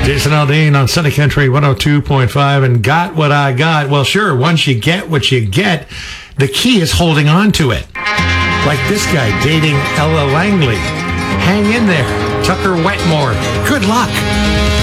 Jason Aldean on Sunny Country 102.5 and got what I got. Well, sure, once you get what you get, the key is holding on to it. Like this guy dating Ella Langley. Hang in there. Tucker Wetmore. Good luck.